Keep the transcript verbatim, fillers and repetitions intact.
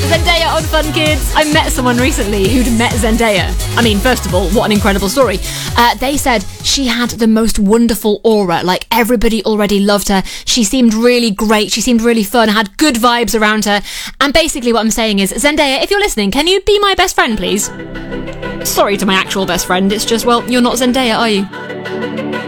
Zendaya on Fun Kids. I met someone recently who'd met Zendaya. I mean, first of all, what an incredible story. Uh, they said she had the most wonderful aura. Like, everybody already loved her. She seemed really great. She seemed really fun, had good vibes around her. And basically what I'm saying is, Zendaya, if you're listening, can you be my best friend, please? Sorry to my actual best friend. It's just, well, you're not Zendaya, are you?